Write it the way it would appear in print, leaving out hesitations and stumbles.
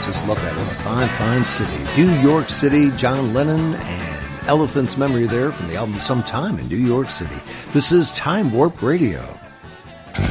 Just love that. What a fine, fine city. New York City, John Lennon and Elephant's Memory there from the album Sometime in New York City. This is Time Warp Radio.